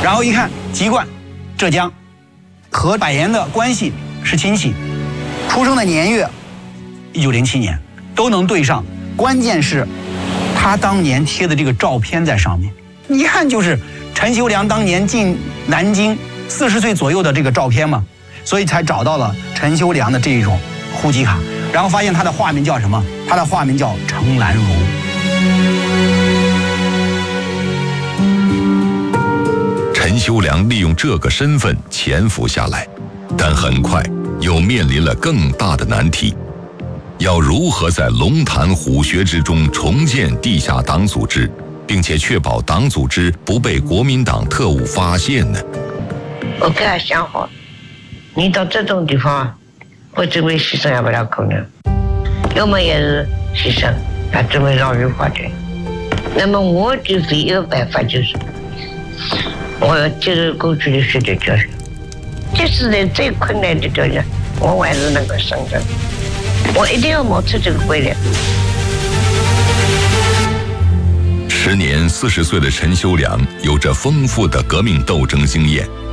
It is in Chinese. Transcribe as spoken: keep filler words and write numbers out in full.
然后一看籍贯，浙江，和百言的关系是亲戚，出生的年月，一九零七年，都能对上。关键是，他当年贴的这个照片在上面，一看就是陈修良当年进南京四十岁左右的这个照片嘛，所以才找到了陈修良的这一种户籍卡，然后发现他的化名叫什么？他的化名叫程兰如。 陈修良利用这个身份潜伏下来，但很快又面临了更大的难题。要如何在龙潭虎穴之中重建地下党组织，并且确保党组织不被国民党特务发现呢？ 我给他想好，你到这种地方，我准备牺牲也不了可能，要么也是牺牲，他准备让人发展。那么我就唯一的办法就是，我要接受过去的学习教训，即使在最困难的条件，我还是能够生存。我一定要冒出这个规律。 时年四十岁的陈修良有着丰富的革命斗争经验，